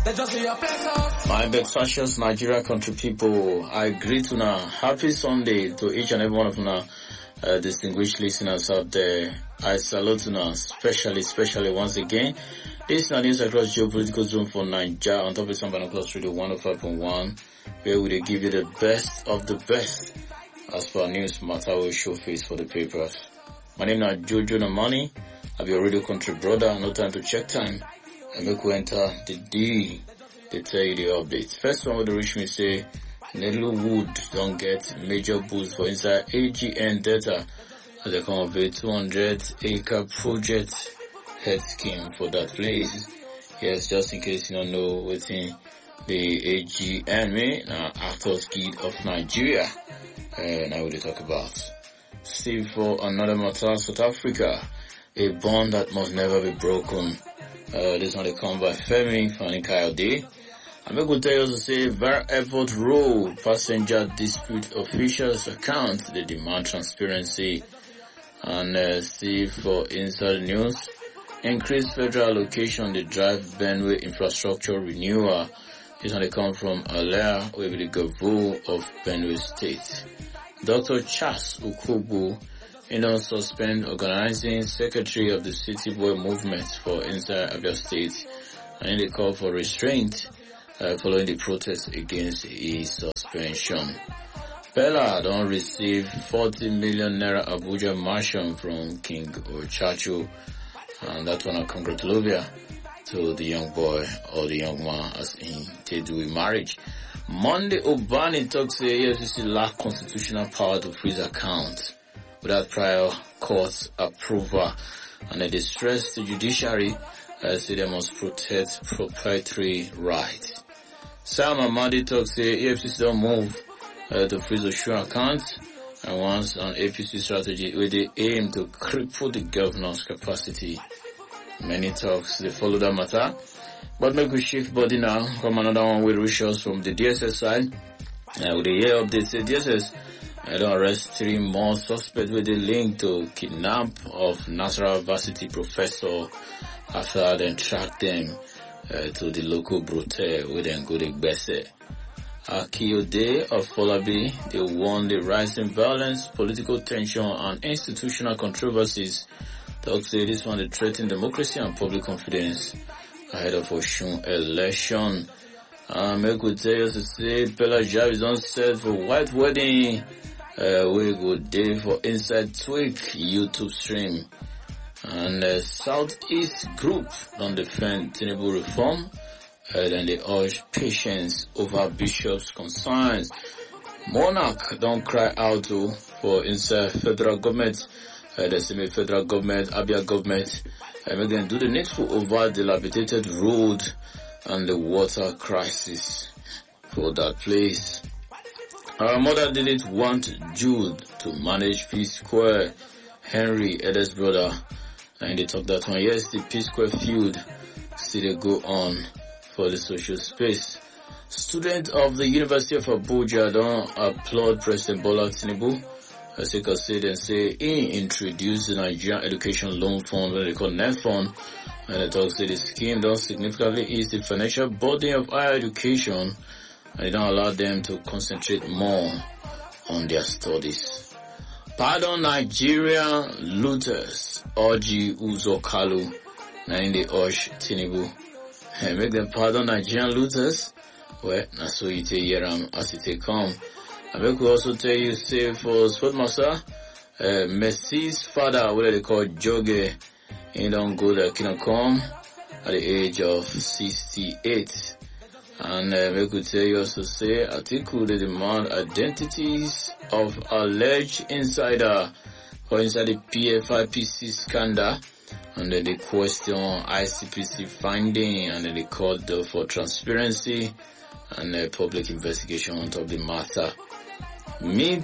My Bexasious Nigeria country people, I greet you now. Happy Sunday to each and every one of you distinguished listeners out there. I salute you now, especially once again. This is the news across geopolitical zone for Nigeria on top of Sambana Plus Radio 105.1, where we give you the best of the best as per news matter we show face for the papers. My name is Jojo Namani. I'll be a radio country brother. No time to check time. I make we enter the D. They tell you the updates. First one with the reach me say, Nedlu Wood don't get major boost for inside AGN data as they come up with 200-acre project head scheme for that place. Yes, just in case you don't know what's in the AGN mean, Actors Guild of Nigeria. Now we talk about. See for another matter, South Africa, a bond that must never be broken. This one they come by Femi Fani-Kayode. I'm going to tell you to say, Var Airport Road passenger dispute officials account, they demand transparency. And see for inside news, increased federal allocation, the drive Benway infrastructure renewal. This one they come from Alea, with the Governor of Benway State. Dr. Charles Ukubu, don't suspend organizing secretary of the City Boy movement for inside Abia State, and they call for restraint following the protest against his suspension. Bella don't receive 40 million naira Abuja mansion from King Ochacho, and that one a congratulation to the young boy or the young man as in they do a marriage. Monday Obani talks say EFCC lack constitutional power to freeze accounts without prior court approval, and they stress the judiciary say they must protect proprietary rights. Sam Amadi talks say EFCC don't move to freeze Oshun accounts and wants an APC strategy with the aim to cripple the governor's capacity. Many talks they follow that matter, but make we shift body now from another one with results from the DSS side. With the year update say DSS I don't arrest 3 more suspects with a link to kidnap of Nasarawa Varsity professor after they track them to the local brothel where they go to Gbese. Akiyode of Folabi, they warn the rising violence, political tension and institutional controversies. Talk say this one they threaten democracy and public confidence ahead of Oshun election. Make we tell you to say Pella Jab is on set for white wedding. We go day for Inside Tweak YouTube stream. And Southeast Group don't defend Tinubu reform. Then they urge patience over Bishop's concerns. Monarch don't cry out for inside federal government. The semi-federal government, Abia government, make them do the needful over dilapidated road and the water crisis for that place. Our mother didn't want Jude to manage P Square. Henry, Eda's brother, and they talk that one. Yes, the P Square feud still they go on for the social space. Students of the University of Abuja don't applaud President Bola Tinubu. As they can say, he introduced the Nigerian Education Loan Fund, what they call NET Fund, and they talk say the scheme don't significantly ease the financial burden of higher education, and it don't allow them to concentrate more on their studies. Pardon Nigerian looters, Orji Uzo Kalu, now in the urge Tinubu. And make them pardon Nigerian looters. Well, na so you take yeram as it take come. I make we also tell you, say for Sportmaster, Messi's father, what they call Joge, he don't go there, can come at the age of 68. And we could tell you also say, article they demand identities of alleged insider for inside the PFIPC scandal, and then they question ICPC finding, and then they called for transparency and public investigation on top of the matter. Meet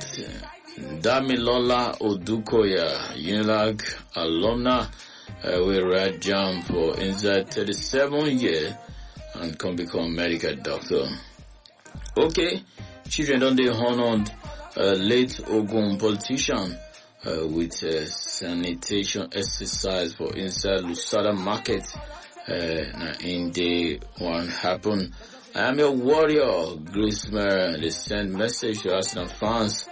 Damilola Odukoya, Unilag alumna, we read jam for inside 37 years and can become medical doctor. Okay, children don't they honored late Ogun politician with sanitation exercise for inside Lusada market in the one happen. I am your warrior, Griezmann. They send message to Arsenal fans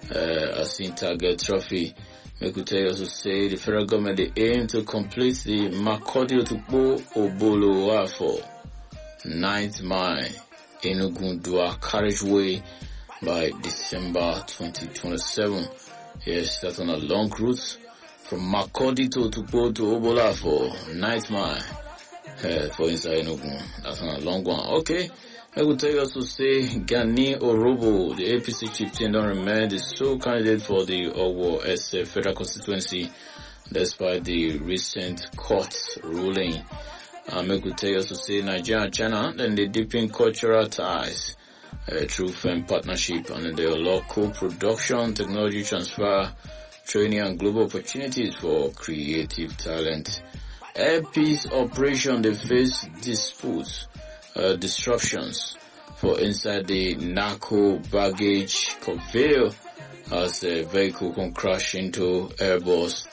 as in target trophy. Mekute also say the federal government they aim to complete the Makurdi Otukpo Obolo for 9th mile Enugu Dua carriageway by December 2027. Yes, that's on a long route from Makurdi to Otukpo to Obola for 9th mile for inside Enugu. That's on a long one. Okay. I will tell you also say Gani Orobo, the APC chieftain, don't remain the sole candidate for the Owo SF federal constituency despite the recent court ruling. I will tell you also say Nigeria and China, then they deepen cultural ties through firm partnership and the local production, technology transfer, training and global opportunities for creative talent. Air peace operation, they face disputes. Disruptions for inside the narco baggage conveyor as a vehicle can crash into Airbus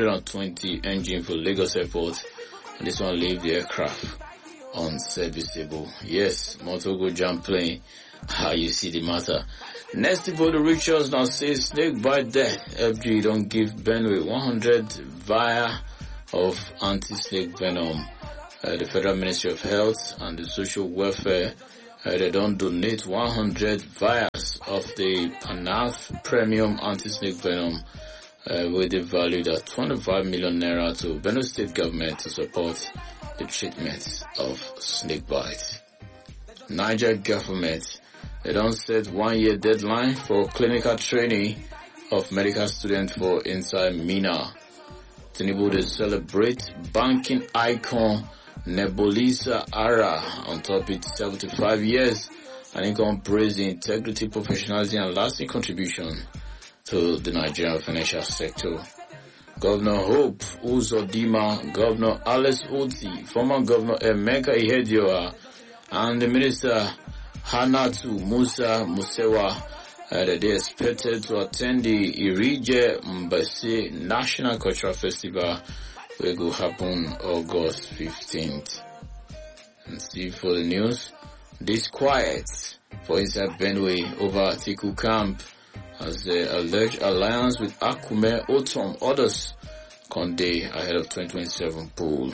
320 engine for Lagos Airport, and this one leave the aircraft unserviceable. Yes, Motogo jam plane. How you see the matter. Next for the rituals now says snake bite death. FG don't give Benue 100 vial of anti-snake venom. The Federal Ministry of Health and the Social Welfare, they don't donate 100 vials of the Panath Premium Anti-Snake Venom with the value at 25 million naira to Benue State Government to support the treatment of snake bite. Niger government, they don't set 1 year deadline for clinical training of medical students for inside Mina. Tinubu they celebrate banking icon Nebulisa Ara on top it 75 years and he can praise the integrity, professionalism and lasting contribution to the Nigerian financial sector. Governor Hope Uzodinma, Governor Alex Oti, former Governor Emeka Ihedioha and the Minister Hanatu Musa Musewa that they expected to attend the Irije Mbese National Cultural Festival which will happen August 15th. And see for the news, disquiet for inside Benue over Atiku camp as the alleged alliance with Akume Otom others Conde ahead of 2027 poll.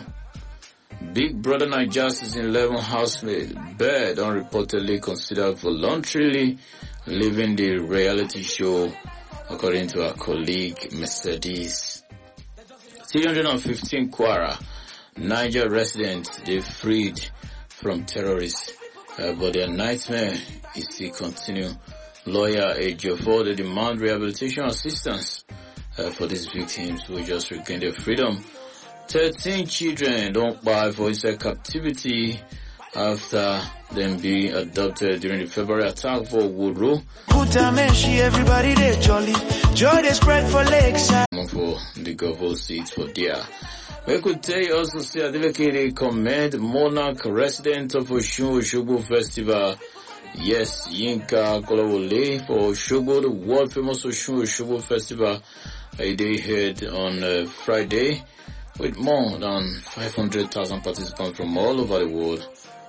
Big Brother Naija season 11 housemate Bird unreportedly considered voluntarily leaving the reality show according to our colleague Mercedes. 315 Kwara, Niger residents, they freed from terrorists, but their nightmare is to continue. Lawyer Ejiofor, they demand rehabilitation assistance for these victims who just regained their freedom. 13 children don't buy for inside captivity after them being adopted during the February attack for Wuru. Everybody there jolly. Joy they spread for Lakeside. For the governor seats for there. We could tell you also say Adeleke commend Monarch resident of Osun Osogbo Festival. Yes, Yinka Kolawole for Osogbo, the world famous Osun Osogbo Festival. They held on Friday with more than 500,000 participants from all over the world